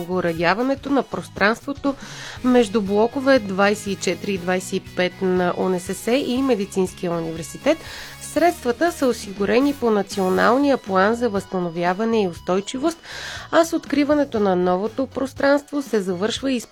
облагородяването на пространството между блокове 24 и 25 на УНСС и Медицинския университет. Средствата са осигурени по Националния план за възстановяване и устойчивост, а с откриването на новото пространство се завършва и